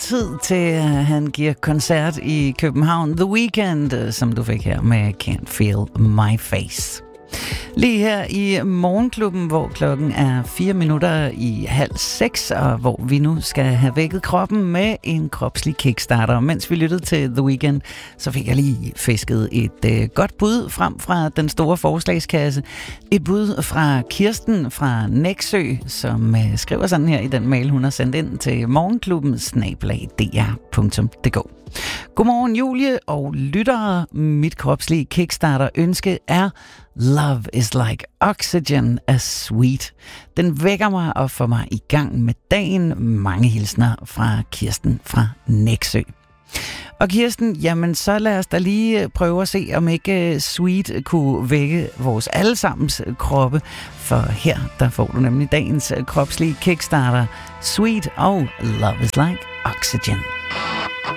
tid til, at han giver koncert i København. The Weeknd, som du fik her med Can't Feel My Face. Lige her i Morgenklubben, hvor klokken er 5:04, og hvor vi nu skal have vækket kroppen med en kropslig kickstarter. Mens vi lyttede til The Weeknd, så fik jeg lige fisket et godt bud frem fra den store forslagskasse. Et bud fra Kirsten fra Nexø, som skriver sådan her i den mail, hun har sendt ind til morgenklubben@dr.dk. Godmorgen Julie og lyttere. Mit kropslige kickstarter ønske er Love is like oxygen as sweet. Den vækker mig og får mig i gang med dagen. Mange hilsner fra Kirsten fra Nexø. Og Kirsten, jamen så lad os da lige prøve at se, om ikke Sweet kunne vække vores allesammens kroppe. For her, der får du nemlig dagens kropslige kickstarter. Sweet og Love is like oxygen.